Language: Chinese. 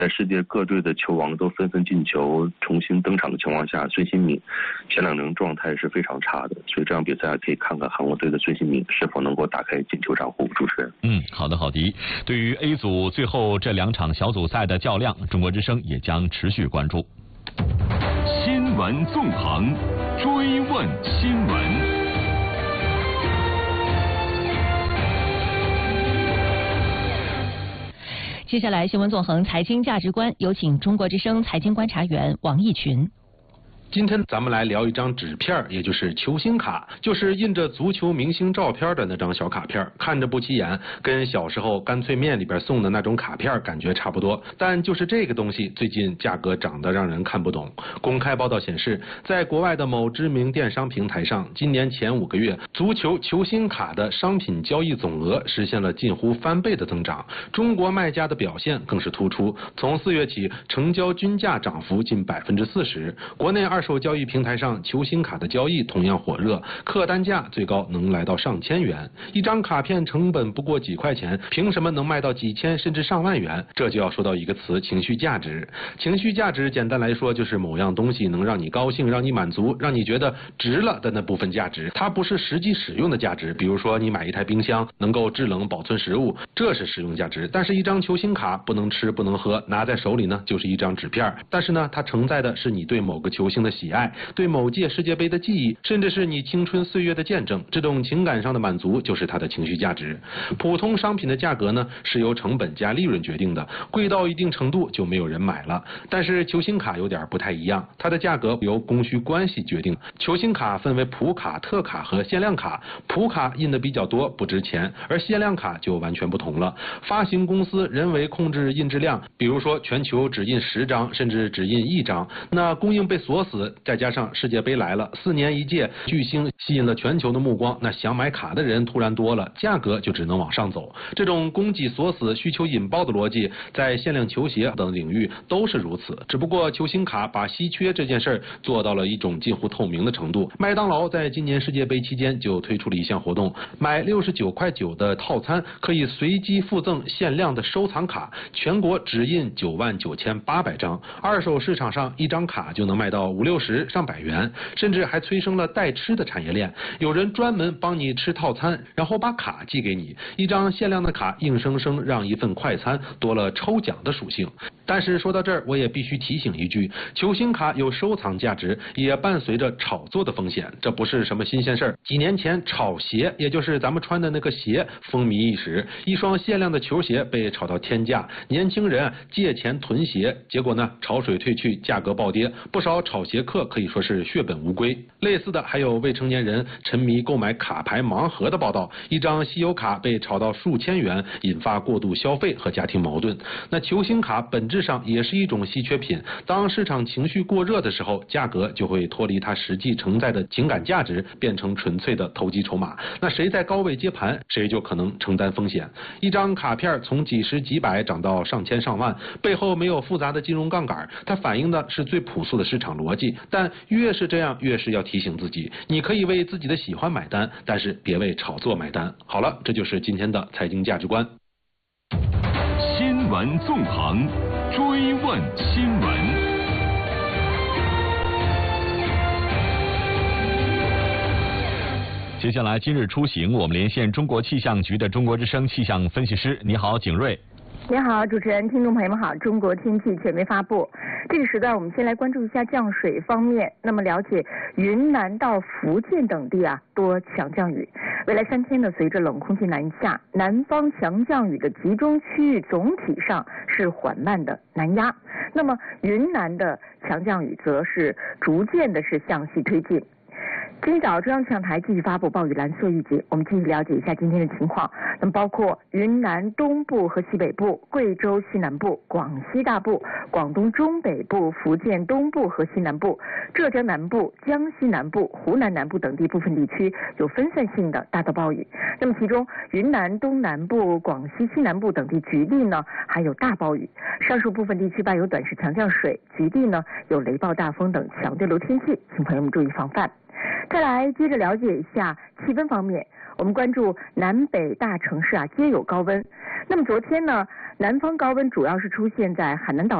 在世界各队的球王都纷纷进球、重新登场的情况下，孙兴慜前2轮状态是非常差的，所以这场比赛可以看看韩国队的孙兴慜是否能够打开进球账户。主持人， 好的，郝迪。对于 A 组最后这2场小组赛的较量，中国之声也将持续关注。 新闻纵横，追问新闻。 接下来新闻纵横财经价值观，有请中国之声财经观察员王毅群。 今天咱们来聊一张纸片，也就是球星卡，就是印着足球明星照片的那张小卡片，看着不起眼，跟小时候干脆面里边送的那种卡片感觉差不多。但就是这个东西最近价格涨得让人看不懂。公开报道显示，在国外的某知名电商平台上，今年前5个月，足球球星卡的商品交易总额实现了近乎翻倍的增长。中国卖家的表现更是突出，从4月起，成交均价涨幅近40%。国内二手交易平台上球星卡的交易同样火热，客单价最高能来到上千元。一张卡片成本不过几块钱，凭什么能卖到几千甚至上万元？这就要说到一个词：情绪价值。情绪价值简单来说就是某样东西能让你高兴、让你满足、让你觉得值了的那部分价值，它不是实际使用的价值。比如说你买一台冰箱能够制冷保存食物，这是实用价值。但是一张球星卡不能吃不能喝，拿在手里呢就是一张纸片，但是呢它承载的是你对某个球星的喜爱，对某届世界杯的记忆，甚至是你青春岁月的见证。这种情感上的满足就是它的情绪价值。普通商品的价格呢是由成本加利润决定的，贵到一定程度就没有人买了。但是球星卡有点不太一样，它的价格由供需关系决定。球星卡分为普卡、特卡和限量卡，普卡印的比较多不值钱，而限量卡就完全不同了。发行公司人为控制印制量，比如说全球只印10张甚至只印1张，那供应被锁死，再加上世界杯来了，4年一届，巨星吸引了全球的目光，那想买卡的人突然多了，价格就只能往上走。这种供给锁死、需求引爆的逻辑，在限量球鞋等领域都是如此。只不过球星卡把稀缺这件事儿做到了一种近乎透明的程度。麦当劳在今年世界杯期间就推出了一项活动，买69.9块的套餐可以随机附赠限量的收藏卡，全国只印99800张，二手市场上一张卡就能卖到50-60上百元，甚至还催生了代吃的产业链。有人专门帮你吃套餐，然后把卡寄给你，一张限量的卡硬生生让一份快餐多了抽奖的属性。但是说到这儿，我也必须提醒一句，球星卡有收藏价值，也伴随着炒作的风险，这不是什么新鲜事儿。几年前炒鞋，也就是咱们穿的那个鞋风靡一时，一双限量的球鞋被炒到天价，年轻人借钱囤鞋，结果呢潮水退去，价格暴跌，不少炒鞋客可以说是血本无归。类似的还有未成年人沉迷购买卡牌盲盒的报道，一张稀有卡被炒到数千元，引发过度消费和家庭矛盾。那球星卡本质上也是一种稀缺品，当市场情绪过热的时候，价格就会脱离它实际承载的情感价值，变成纯粹的投机筹码。那谁在高位接盘，谁就可能承担风险。一张卡片从几十几百涨到上千上万，背后没有复杂的金融杠杆，它反映的是最朴素的市场逻辑。但越是这样，越是要提醒自己，你可以为自己的喜欢买单，但是别为炒作买单。好了，这就是今天的财经价值观。 新闻纵横，追问新闻。 接下来今日出行，我们连线中国气象局的中国之声气象分析师。你好，景睿。 你好，主持人，听众朋友们好。中国天气全面发布，这个时段我们先来关注一下降水方面。那么了解云南到福建等地多强降雨。未来3天呢，随着冷空气南下，南方强降雨的集中区域总体上是缓慢的南压。那么云南的强降雨则是逐渐的是向西推进。今早中央气象台继续发布暴雨蓝色预警，我们继续了解一下今天的情况。那么包括云南东部和西北部、贵州西南部、广西大部、广东中北部、福建东部和西南部、浙江南部、江西南部、湖南南部等地部分地区有分散性的大到暴雨。那么其中云南东南部、广西西南部等地局地呢还有大暴雨，上述部分地区伴有短时强降水，局地呢有雷暴大风等强对流天气，请朋友们注意防范。再来接着了解一下气温方面，我们关注南北大城市皆有高温。那么昨天呢， 南方高温主要是出现在海南岛。